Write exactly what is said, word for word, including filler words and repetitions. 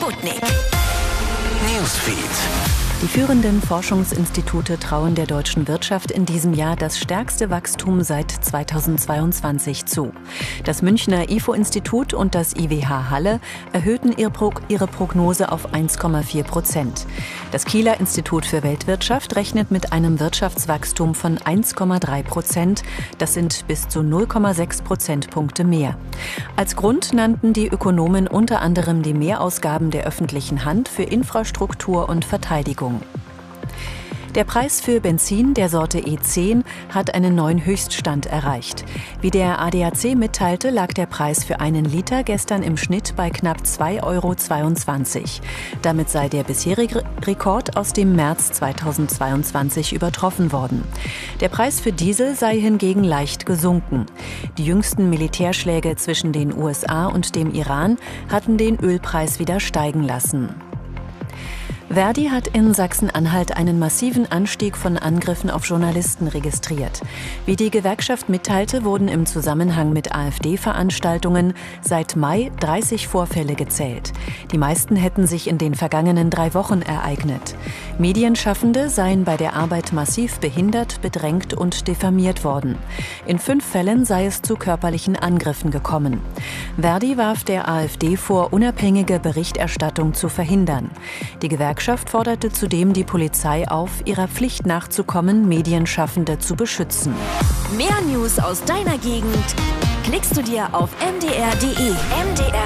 Sputnik Newsfeed. Die führenden Forschungsinstitute trauen der deutschen Wirtschaft in diesem Jahr das stärkste Wachstum seit zweitausendzweiundzwanzig zu. Das Münchner I F O-Institut und das I W H Halle erhöhten ihre Prognose auf eins Komma vier Prozent. Das Kieler Institut für Weltwirtschaft rechnet mit einem Wirtschaftswachstum von eins Komma drei Prozent. Das sind bis zu null Komma sechs Prozentpunkte mehr. Als Grund nannten die Ökonomen unter anderem die Mehrausgaben der öffentlichen Hand für Infrastruktur und Verteidigung. Der Preis für Benzin der Sorte E zehn hat einen neuen Höchststand erreicht. Wie der A D A C mitteilte, lag der Preis für einen Liter gestern im Schnitt bei knapp zwei Euro zweiundzwanzig. Damit sei der bisherige Rekord aus dem März zweitausendzweiundzwanzig übertroffen worden. Der Preis für Diesel sei hingegen leicht gesunken. Die jüngsten Militärschläge zwischen den U S A und dem Iran hatten den Ölpreis wieder steigen lassen. Verdi hat in Sachsen-Anhalt einen massiven Anstieg von Angriffen auf Journalisten registriert. Wie die Gewerkschaft mitteilte, wurden im Zusammenhang mit AfD-Veranstaltungen seit Mai dreißig Vorfälle gezählt. Die meisten hätten sich in den vergangenen drei Wochen ereignet. Medienschaffende seien bei der Arbeit massiv behindert, bedrängt und diffamiert worden. In fünf Fällen sei es zu körperlichen Angriffen gekommen. Verdi warf der AfD vor, unabhängige Berichterstattung zu verhindern. Die Gewerkschaft forderte zudem die Polizei auf, ihrer Pflicht nachzukommen, Medienschaffende zu beschützen. Mehr News aus deiner Gegend klickst du dir auf m d r punkt d e. M D R